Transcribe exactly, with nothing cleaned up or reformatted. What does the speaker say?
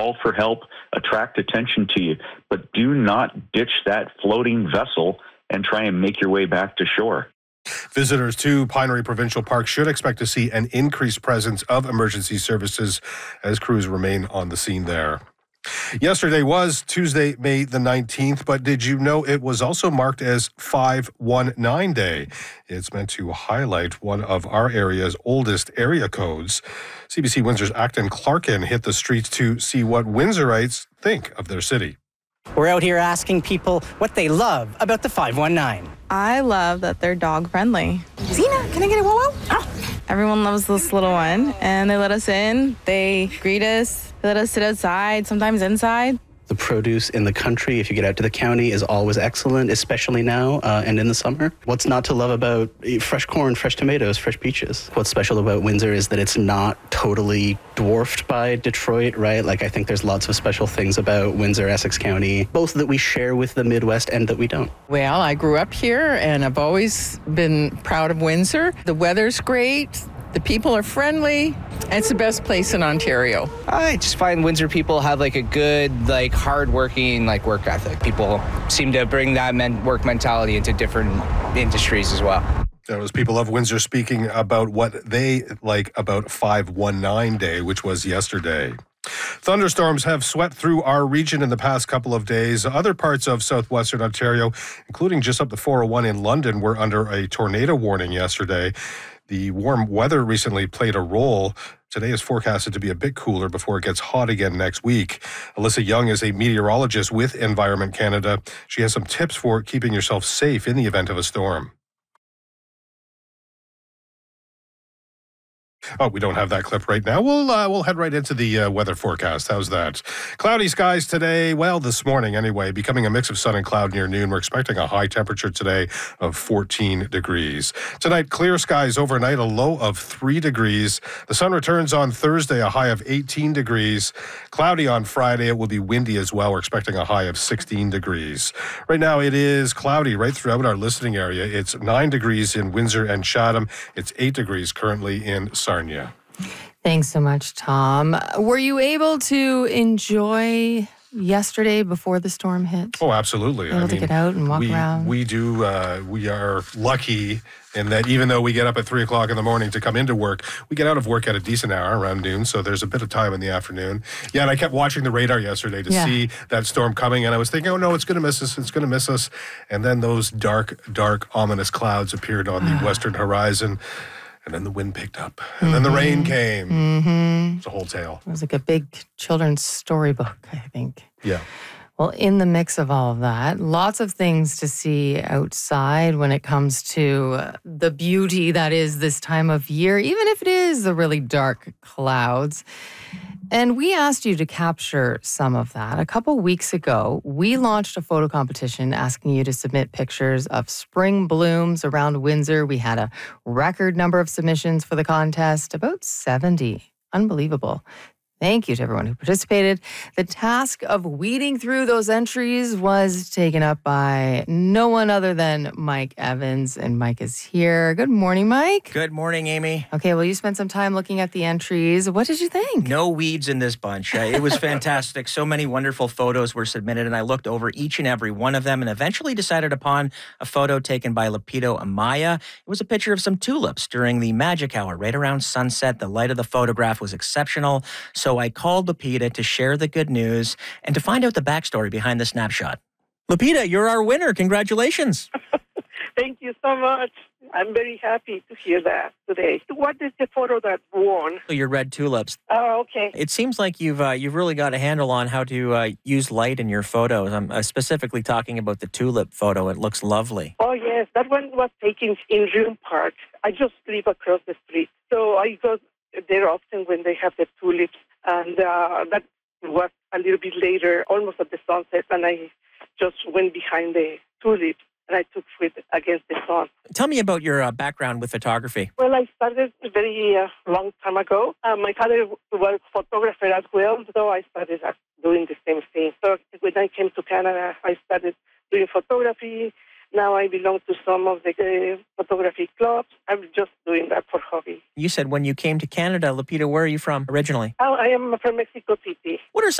call for help, attract attention to you, but do not ditch that floating vessel and try and make your way back to shore. Visitors to Pinery Provincial Park should expect to see an increased presence of emergency services as crews remain on the scene there. Yesterday was Tuesday, May the nineteenth, but did you know it was also marked as five one nine Day? It's meant to highlight one of our area's oldest area codes. C B C Windsor's Acton Clarkin hit the streets to see what Windsorites think of their city. We're out here asking people what they love about the five one nine. I love that they're dog friendly. Zena, can I get a wow wow? Ah. Everyone loves this little one, and they let us in. They greet us. They let us sit outside, sometimes inside. The produce in the country, if you get out to the county, is always excellent, especially now uh, and in the summer. What's not to love about fresh corn, fresh tomatoes, fresh peaches? What's special about Windsor is that it's not totally dwarfed by Detroit, right? Like, I think there's lots of special things about Windsor, Essex County, both that we share with the Midwest and that we don't. Well, I grew up here, and I've always been proud of Windsor. The weather's great. The people are friendly. It's the best place in Ontario. I just find Windsor people have like a good, like hard-working, like work ethic. People seem to bring that men- work mentality into different industries as well. That was people of Windsor speaking about what they like about five one nine Day, which was yesterday. Thunderstorms have swept through our region in the past couple of days. Other parts of southwestern Ontario, including just up the four oh one in London, were under a tornado warning yesterday. The warm weather recently played a role. Today is forecasted to be a bit cooler before it gets hot again next week. Alyssa Young is a meteorologist with Environment Canada. She has some tips for keeping yourself safe in the event of a storm. Oh, we don't have that clip right now. We'll uh, we'll head right into the uh, weather forecast. How's that? Cloudy skies today. Well, this morning anyway, becoming a mix of sun and cloud near noon. We're expecting a high temperature today of fourteen degrees. Tonight, clear skies overnight, a low of three degrees. The sun returns on Thursday, a high of eighteen degrees. Cloudy on Friday. It will be windy as well. We're expecting a high of sixteen degrees. Right now, it is cloudy right throughout our listening area. It's nine degrees in Windsor and Chatham. It's eight degrees currently in Sarnia. Thanks so much, Tom. Were you able to enjoy yesterday before the storm hit? Oh, absolutely. Able I mean, to get out and walk we, around? We do. Uh, we are lucky in that even though we get up at three o'clock in the morning to come into work, we get out of work at a decent hour around noon, so there's a bit of time in the afternoon. Yeah, and I kept watching the radar yesterday to yeah. see that storm coming, and I was thinking, oh no, it's going to miss us, it's going to miss us. And then those dark, dark, ominous clouds appeared on the western horizon. And then the wind picked up. And mm-hmm. then the rain came. Mm-hmm. It's a whole tale. It was like a big children's storybook, I think. Yeah. Well, in the mix of all of that, lots of things to see outside when it comes to the beauty that is this time of year, even if it is the really dark clouds. And we asked you to capture some of that. A couple weeks ago, we launched a photo competition asking you to submit pictures of spring blooms around Windsor. We had a record number of submissions for the contest, about seventy. Unbelievable. Thank you to everyone who participated. The task of weeding through those entries was taken up by no one other than Mike Evans, and Mike is here. Good morning, Mike. Good morning, Amy. Okay, well, you spent some time looking at the entries. What did you think? No weeds in this bunch. Uh, it was fantastic. So many wonderful photos were submitted, and I looked over each and every one of them and eventually decided upon a photo taken by Lepido Amaya. It was a picture of some tulips during the magic hour, right around sunset. The light of the photograph was exceptional. So I called Lupita to share the good news and to find out the backstory behind the snapshot. Lupita, you're our winner. Congratulations. Thank you so much. I'm very happy to hear that today. What is the photo that won? Your red tulips. Oh, okay. It seems like you've uh, you've really got a handle on how to uh, use light in your photos. I'm uh, specifically talking about the tulip photo. It looks lovely. Oh, yes. That one was taken in June Park. I just live across the street. So I go there often when they have the tulips. And uh, that was a little bit later, almost at the sunset, and I just went behind the tulips and I took it against the sun. Tell me about your uh, background with photography. Well, I started a very uh, long time ago. Uh, my father was a photographer as well, so I started uh, doing the same thing. So when I came to Canada, I started doing photography. Now I belong to some of the uh, photography clubs. I'm just doing that for hobby. You said when you came to Canada, Lupita, where are you from originally? Oh, I am from Mexico City. What are some